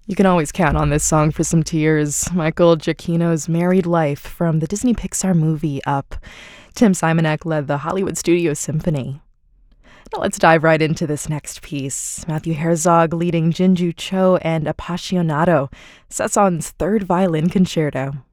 You can always count on this song for some tears. Michael Giacchino's Married Life from the Disney Pixar movie Up. Tim Simonek led the Hollywood Studio Symphony. Now let's dive right into this next piece. Matthew Herzog leading Jinju Cho and Appassionato, Sesson's third violin concerto.